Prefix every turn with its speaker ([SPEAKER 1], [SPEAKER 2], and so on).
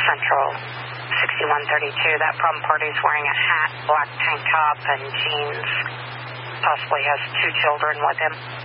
[SPEAKER 1] Central 6132. That problem party's wearing a hat, black tank top, and jeans. Possibly has 2 children with him.